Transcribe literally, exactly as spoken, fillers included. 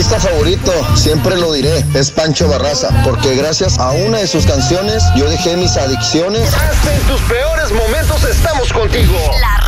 artista favorito, siempre lo diré, es Pancho Barraza, porque gracias a una de sus canciones yo dejé mis adicciones. Hasta en tus peores momentos estamos contigo. La